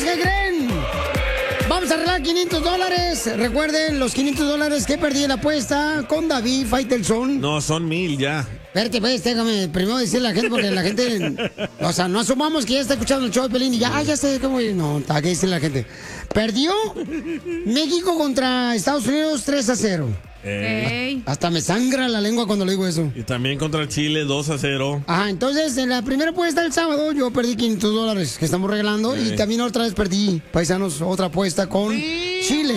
¿qué creen? Vamos a arreglar $500. Recuerden los $500 que perdí en la apuesta con David Faitelson. No, son 1,000 ya. Espérate, pues, déjame primero decirle a la gente, porque la gente, o sea, no asumamos que ya está escuchando el show de Pelín y ya sé cómo. No, está que decirle a la gente. Perdió México contra Estados Unidos 3-0. Hasta me sangra la lengua cuando le digo eso. Y también contra Chile 2-0. Ajá, entonces en la primera apuesta del sábado yo perdí $500 que estamos regalando. Y también otra vez perdí, paisanos, otra apuesta con Chile.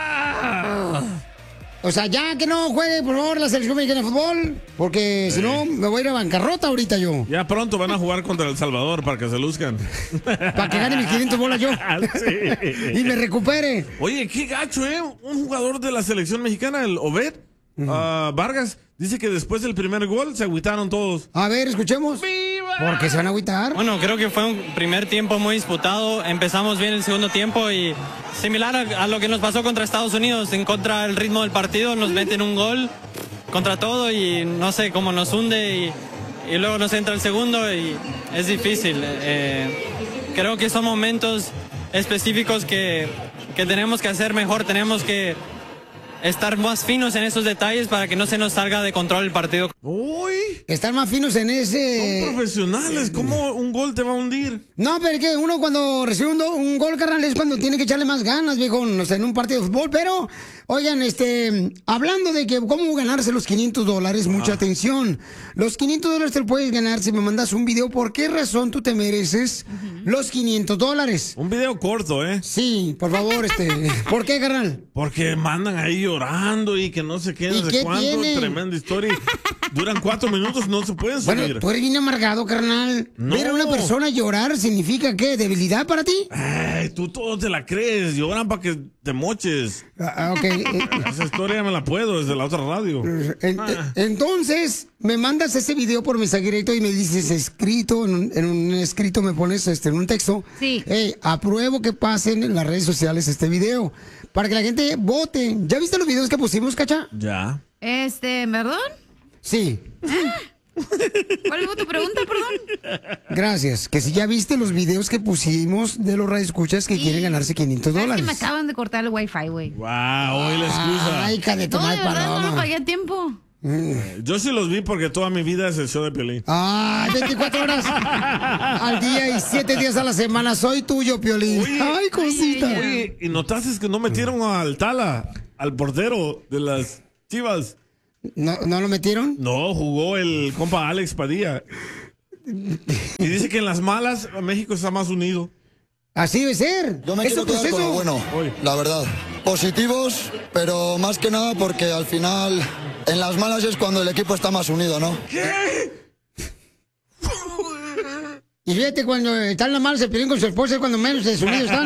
O sea, ya que no juegue, por favor, la selección mexicana de fútbol, porque si no, me voy a ir a bancarrota ahorita yo. Ya pronto van a jugar contra El Salvador para que se luzcan. Para que gane mis $500 yo. Sí. Y me recupere. Oye, qué gacho, ¿eh? Un jugador de la selección mexicana, el Obed Vargas, dice que después del primer gol se agüitaron todos. A ver, escuchemos. ¡Viva! ¿Por qué se van a agüitar? Bueno, creo que fue un primer tiempo muy disputado. Empezamos bien el segundo tiempo y similar a lo que nos pasó contra Estados Unidos. En contra del ritmo del partido nos meten un gol contra todo y no sé cómo nos hunde y luego nos entra el segundo y es difícil. Creo que son momentos específicos que tenemos que hacer mejor. Tenemos que estar más finos en esos detalles para que no se nos salga de control el partido. ¡Uy! Estar más finos en ese... Son profesionales, ¿cómo un gol te va a hundir? No, pero que uno cuando recibe un gol, carnal, es cuando tiene que echarle más ganas, viejo, o sea, en un partido de fútbol. Pero, oigan, hablando de que cómo ganarse los $500, mucha atención. Los $500 te lo puedes ganar si me mandas un video. ¿Por qué razón tú te mereces los $500? Un video corto, ¿eh? Sí, por favor, ¿por qué, carnal? Porque mandan ahí llorando y que no sé qué, no sé cuánto, tremenda historia. Duran 4 minutos, no se pueden subir. Bueno, tú eres bien amargado, carnal. No. Ver a una persona llorar significa, ¿qué? ¿Debilidad para ti? Ay, tú todo te la crees, lloran para que te moches. Ok. Esa historia ya me la puedo desde la otra radio. Entonces, me mandas ese video por mensaje directo y me dices escrito, en un escrito me pones en un texto. Sí. Apruebo que pasen en las redes sociales este video para que la gente vote. ¿Ya viste los videos que pusimos, Cacha? Ya. ¿Perdón? Sí. ¿Cuál fue tu pregunta, perdón? Gracias. Que si ya viste los videos que pusimos de los radioescuchas que quieren ganarse $500. Es que me acaban de cortar el wifi, güey. Wow, hoy la excusa. Ay, hija de tu No, de madre verdad, no lo paloma. pagué a tiempo. Yo sí los vi porque toda mi vida es el show de Piolín. Ay, 24 horas al día y 7 días a la semana. Soy tuyo, Piolín. Oye, ay, cosita. Oye, ¿y notaste que no metieron al Tala, al portero de las Chivas? ¿No lo metieron? No, jugó el compa Alex Padilla. Y dice que en las malas México está más unido. Así debe ser. Yo me quiero quedar con lo bueno, la verdad. Positivos, pero más que nada porque al final, en las malas es cuando el equipo está más unido, ¿no? ¿Qué? Y fíjate, cuando están las malas se pelean con su esposa, es cuando menos desunidos están.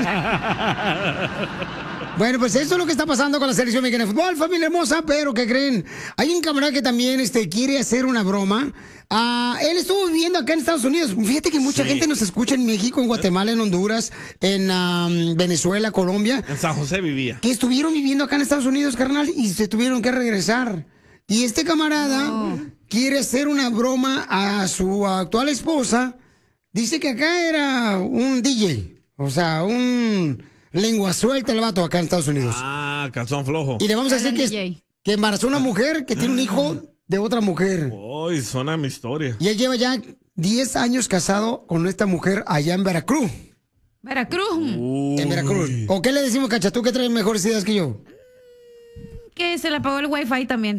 Bueno, pues eso es lo que está pasando con la selección mexicana de fútbol, familia hermosa, pero ¿qué creen? Hay un camarada que también quiere hacer una broma. Él estuvo viviendo acá en Estados Unidos. Fíjate que mucha gente nos escucha en México, en Guatemala, en Honduras, en Venezuela, Colombia. En San José vivía. Que estuvieron viviendo acá en Estados Unidos, carnal, y se tuvieron que regresar. Y este camarada quiere hacer una broma a su actual esposa. Dice que acá era un DJ, o sea, un lengua suelta el vato acá en Estados Unidos. Ah, calzón flojo. Y le vamos a decir que embarazó una mujer que tiene un hijo de otra mujer. Uy, suena mi historia. Y él lleva ya 10 años casado con esta mujer allá en Veracruz. Veracruz. En Veracruz. ¿O qué le decimos, Cacha? ¿Tú que traes mejores ideas que yo? Que se le apagó el wifi también.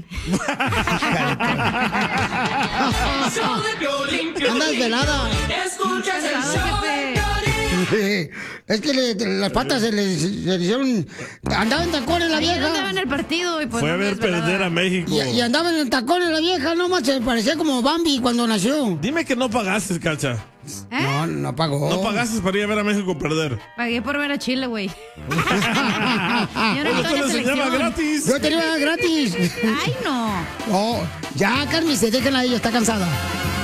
Andas velada. Escuchas el show de Piolín. Es que las patas se le hicieron. Andaba en tacones la Ayer vieja. andaba en el partido y pues Fue a no ver desvelada. perder a México. Y andaba en tacones la vieja, no más, se parecía como Bambi cuando nació. Dime que no pagaste, Cacha. No pagó. No pagaste para ir a ver a México perder. Pagué por ver a Chile, güey. Yo no Yo te estoy en lo la enseñaba selección. gratis. Yo tenía gratis. Ay, no. Oh, ya, Carmen, se déjenla ahí, está cansada.